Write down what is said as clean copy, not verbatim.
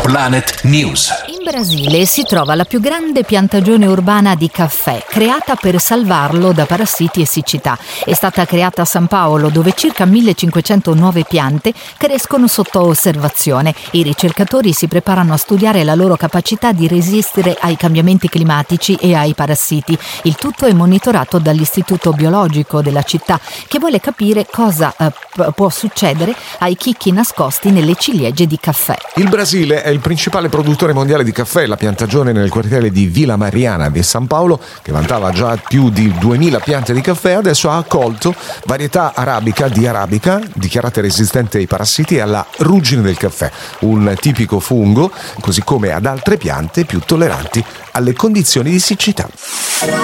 Planet News. In Brasile si trova la più grande piantagione urbana di caffè, creata per salvarlo da parassiti e siccità. È stata creata a San Paolo, dove circa 1500 nuove piante crescono sotto osservazione. I ricercatori si preparano a studiare la loro capacità di resistere ai cambiamenti climatici e ai parassiti. Il tutto è monitorato dall'Istituto Biologico della città, che vuole capire cosa può succedere ai chicchi nascosti nelle ciliegie di caffè. Il Brasile è il principale produttore mondiale di caffè. La piantagione nel quartiere di Villa Mariana di San Paolo, che vantava già più di 2000 piante di caffè, adesso ha accolto varietà arabica di arabica dichiarate resistenti ai parassiti e alla ruggine del caffè, un tipico fungo, così come ad altre piante più tolleranti alle condizioni di siccità.